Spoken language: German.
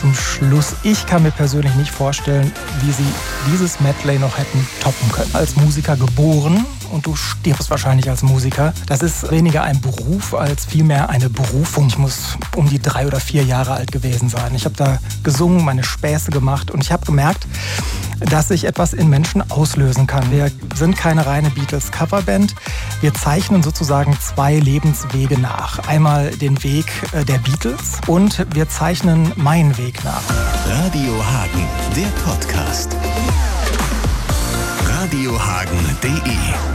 zum Schluss. Ich kann mir persönlich nicht vorstellen, wie sie dieses Medley noch hätten toppen können. Als Musiker geboren und du stirbst wahrscheinlich als Musiker. Das ist weniger ein Beruf als vielmehr eine Berufung. Ich muss um die 3 oder 4 Jahre alt gewesen sein. Ich habe da gesungen, meine Späße gemacht und ich habe gemerkt, dass sich etwas in Menschen auslösen kann. Wir sind keine reine Beatles-Coverband. Wir zeichnen sozusagen 2 Lebenswege nach. Einmal den Weg der Beatles und wir zeichnen meinen Weg nach. Radio Hagen, der Podcast. radiohagen.de